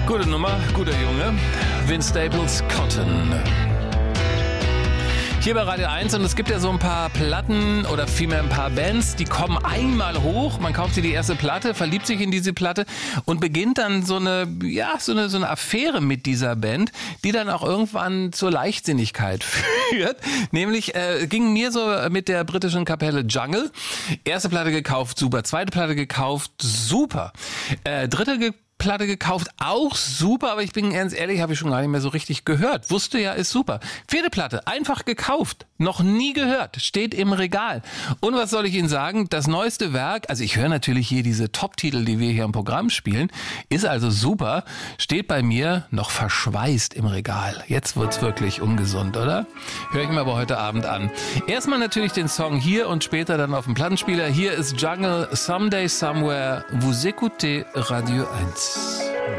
Gute Nummer, guter Junge. Vince Staples, Cotton. Hier bei Radio 1 und es gibt ja so ein paar Platten oder vielmehr ein paar Bands, die kommen einmal hoch, man kauft sich die erste Platte, verliebt sich in diese Platte und beginnt dann so eine Affäre mit dieser Band, die dann auch irgendwann zur Leichtsinnigkeit führt. Nämlich ging mir so mit der britischen Kapelle Jungle. Erste Platte gekauft, super. Zweite Platte gekauft, super. Dritte Platte gekauft, auch super, aber ich bin ganz ehrlich, habe ich schon gar nicht mehr so richtig gehört. Wusste ja, ist super. Vierte Platte, einfach gekauft, noch nie gehört, steht im Regal. Und was soll ich Ihnen sagen? Das neueste Werk, also ich höre natürlich hier diese Top-Titel, die wir hier im Programm spielen, ist also super, steht bei mir noch verschweißt im Regal. Jetzt wird's wirklich ungesund, oder? Höre ich mir aber heute Abend an. Erstmal natürlich den Song hier und später dann auf dem Plattenspieler. Hier ist Jungle, Someday, Somewhere. Vous écoutez Radio 1.